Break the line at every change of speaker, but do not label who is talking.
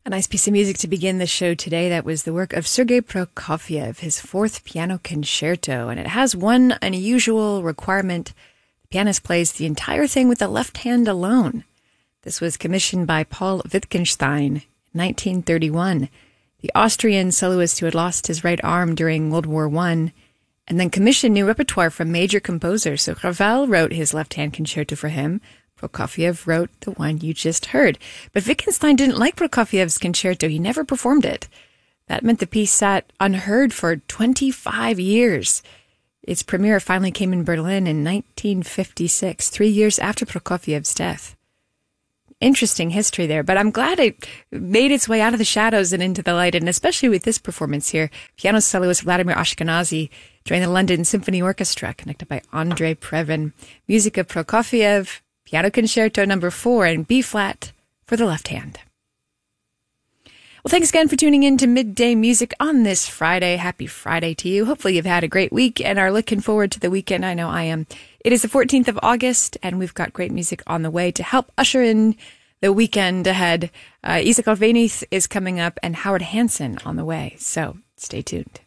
A nice piece of music to begin the show today. That was the work of Sergei Prokofiev, his fourth piano concerto, and it has one unusual requirement. The pianist plays the entire thing with the left hand alone. This was commissioned by Paul Wittgenstein in 1931, the Austrian soloist who had lost his right arm during World War I, and then commissioned new repertoire from major composers. So Ravel wrote his left-hand concerto for him. Prokofiev wrote the one you just heard. But Wittgenstein didn't like Prokofiev's concerto. He never performed it. That meant the piece sat unheard for 25 years. Its premiere finally came in Berlin in 1956, 3 years after Prokofiev's death. Interesting history there, but I'm glad it made its way out of the shadows and into the light, and especially with this performance here. Piano soloist Vladimir Ashkenazy joined the London Symphony Orchestra, conducted by Andrei Previn. Music of Prokofiev, Piano Concerto No. 4 in B-flat for the left hand. Well, thanks again for tuning in to Midday Music on this Friday. Happy Friday to you. Hopefully you've had a great week and are looking forward to the weekend. I know I am. It is the 14th of August, and we've got great music on the way to help usher in the weekend ahead. Isaac Alvenith is coming up and Howard Hansen on the way, so stay tuned.